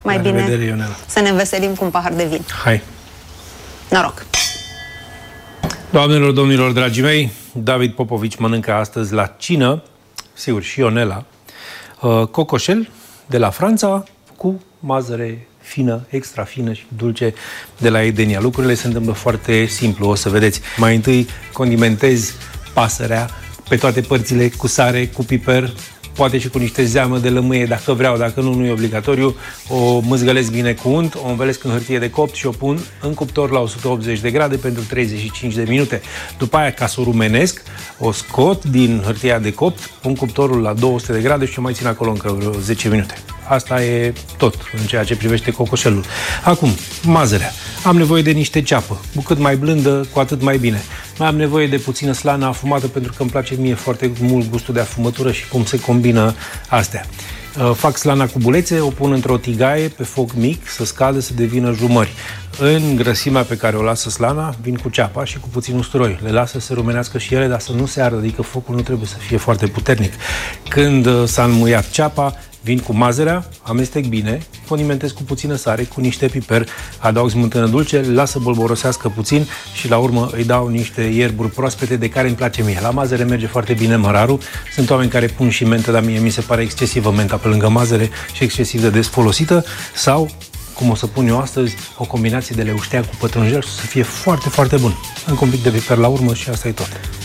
mai bine revedere, Ionela. să ne veselim cu un pahar de vin. Hai! Noroc! Doamnelor, domnilor, dragii mei, David Popovici mănâncă astăzi la cină, sigur, și Ionela, cocoșel de la Franța cu mazăre fină, extra fină și dulce de la Edenia. Lucrurile se întâmplă foarte simplu, o să vedeți. Mai întâi condimentezi pasărea pe toate părțile cu sare, cu piper, poate și cu niște zeamă de lămâie, dacă vreau, dacă nu, nu e obligatoriu. O mâzgălesc bine cu unt, o învelesc în hârtie de copt și o pun în cuptor la 180 de grade pentru 35 de minute. După aia, ca să o rumenesc, o scot din hârtia de copt, pun cuptorul la 200 de grade și o mai țin acolo încă vreo 10 minute. Asta e tot în ceea ce privește cocoșelul. Acum, mazărea. Am nevoie de niște ceapă. Cu cât mai blândă, cu atât mai bine. Mai am nevoie de puțină slană afumată, pentru că îmi place mie foarte mult gustul de afumătură și cum se combină astea. Fac slana cu bulețe, o pun într-o tigaie pe foc mic, să scadă, să devină jumări. În grăsimea pe care o lasă slana, vin cu ceapa și cu puțin usturoi. Le lasă să se rumenească și ele, dar să nu se ardă, adică focul nu trebuie să fie foarte puternic. Când s-a înmuiat ceapa, vin cu mazărea, amestec bine, condimentez cu puțină sare, cu niște piper, adaug smântână dulce, lasă bolborosească puțin și la urmă îi dau niște ierburi proaspete de care îmi place mie. La mazăre merge foarte bine mărarul. Sunt oameni care pun și mentă, dar mie mi se pare excesivă menta pe lângă mazăre și excesiv de des folosită. Sau, cum o să pun eu astăzi, o combinație de leuștean cu pătrunjel să fie foarte, foarte bun. Încă un pic de piper la urmă și asta e tot.